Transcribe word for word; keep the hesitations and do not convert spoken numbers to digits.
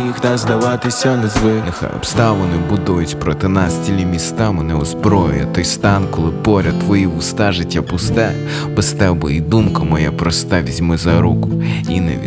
переміг, та здаватися не звик. Нехай обставини будують проти нас цілі міста, мене озброює той стан, коли поряд твої вуста, життя пусте. Без тебе і думка моя проста, візьми за руку і не